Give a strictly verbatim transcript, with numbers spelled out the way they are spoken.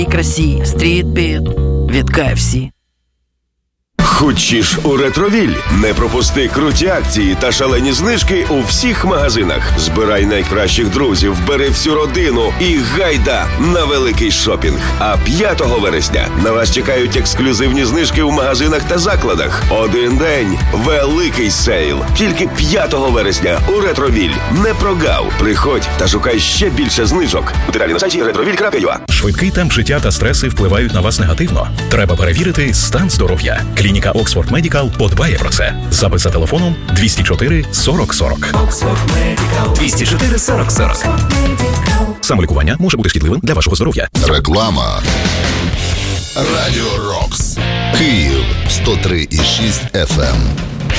і красі. Стрітбіт від кей еф сі. Хочеш у Ретровіль? Не пропусти круті акції та шалені знижки у всіх магазинах. Збирай найкращих друзів, бери всю родину і гайда на великий шопінг. А п'ятого вересня на вас чекають ексклюзивні знижки у магазинах та закладах. Один день – великий сейл. Тільки п'ятого вересня у Ретровіль. Не прогав. Приходь та шукай ще більше знижок. Деталі на сайті ретровіль крапка ю а. Швидкий темп життя та стреси впливають на вас негативно? Треба перевірити стан здоров'я. Клініка Oxford Medical подбає про це. Запис за телефоном двісті чотири сорок сорок. двісті чотири сорок сорок. Самолікування може бути шкідливим для вашого здоров'я. Реклама. Радіо Рокс. Київ сто три і шість еф ем.